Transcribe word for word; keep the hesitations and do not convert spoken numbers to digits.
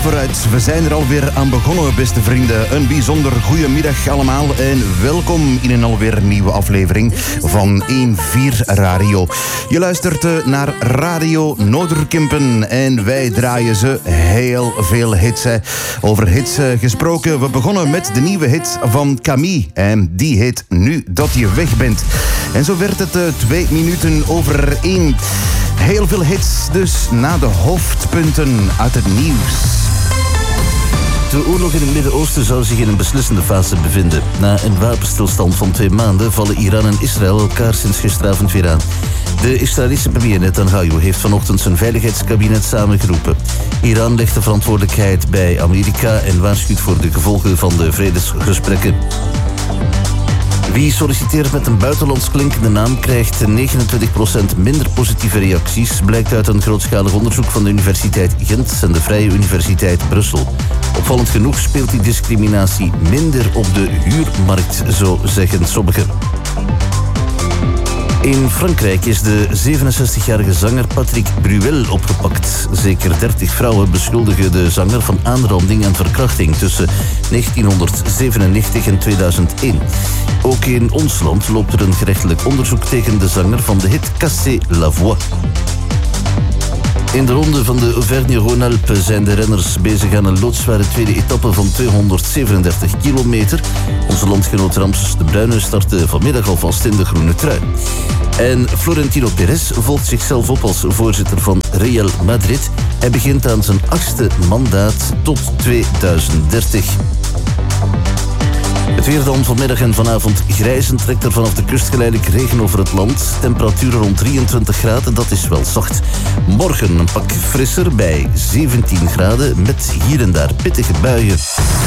vooruit. We zijn er alweer aan begonnen, beste vrienden. Een bijzonder goedemiddag allemaal en welkom in een alweer nieuwe aflevering van één vier Radio. Je luistert naar Radio Noorderkempen en wij draaien ze heel veel hits. Hè. Over hits gesproken, we begonnen met de nieuwe hit van Camille. En die heet Nu dat je weg bent. En zo werd het uh, twee minuten over één. Heel veel hits, dus na de hoofdpunten uit het nieuws. De oorlog in het Midden-Oosten zou zich in een beslissende fase bevinden. Na een wapenstilstand van twee maanden vallen Iran en Israël elkaar sinds gisteravond weer aan. De Israëlische premier Netanyahu heeft vanochtend zijn veiligheidskabinet samengeroepen. Iran legt de verantwoordelijkheid bij Amerika en waarschuwt voor de gevolgen van de vredesgesprekken. Wie solliciteert met een buitenlands klinkende naam krijgt negenentwintig procent minder positieve reacties, blijkt uit een grootschalig onderzoek van de Universiteit Gent en de Vrije Universiteit Brussel. Opvallend genoeg speelt die discriminatie minder op de huurmarkt, zo zeggen sommigen. In Frankrijk is de zevenenzestigjarige zanger Patrick Bruel opgepakt. Zeker dertig vrouwen beschuldigen de zanger van aanranding en verkrachting tussen negentienhonderdzevenennegentig en tweeduizend één. Ook in ons land loopt er een gerechtelijk onderzoek tegen de zanger van de hit Cassez la Voix. In de ronde van de Auvergne-Rhône-Alpes zijn de renners bezig aan een loodzware tweede etappe van tweehonderdzevenendertig kilometer. Onze landgenoot Ramses de Bruyne startte vanmiddag alvast in de groene trui. En Florentino Perez volgt zichzelf op als voorzitter van Real Madrid. Hij begint aan zijn achtste mandaat tot tweeduizend dertig. Het weer dan vanmiddag en vanavond grijs en trekt er vanaf de kust geleidelijk regen over het land. Temperaturen rond drieëntwintig graden, dat is wel zacht. Morgen een pak frisser bij zeventien graden met hier en daar pittige buien.